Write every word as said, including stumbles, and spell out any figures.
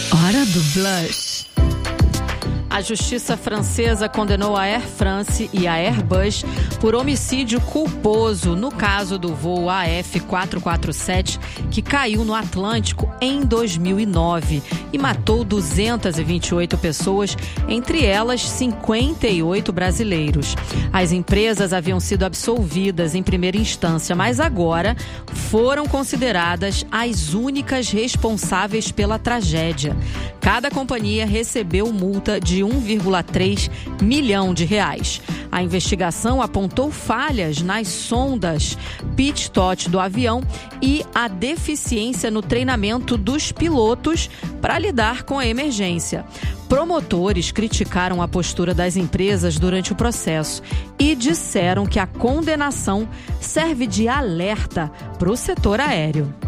Hora do Blush. A justiça francesa condenou a Air France e a Airbus por homicídio culposo no caso do voo A F quatrocentos e quarenta e sete, que caiu no Atlântico em dois mil e nove e matou duzentas e vinte e oito pessoas, entre elas cinquenta e oito brasileiros. As empresas haviam sido absolvidas em primeira instância, mas agora foram consideradas as únicas responsáveis pela tragédia. Cada companhia recebeu multa de um vírgula três milhão de reais. A investigação apontou falhas nas sondas pit-tot do avião e a deficiência no treinamento dos pilotos para lidar com a emergência. Promotores criticaram a postura das empresas durante o processo e disseram que a condenação serve de alerta para o setor aéreo.